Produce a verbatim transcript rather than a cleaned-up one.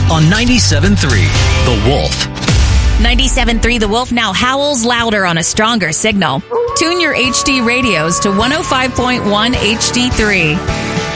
on ninety-seven point three The Wolf. ninety-seven point three The Wolf now howls louder on a stronger signal. Tune your H D radios to one oh five point one H D three.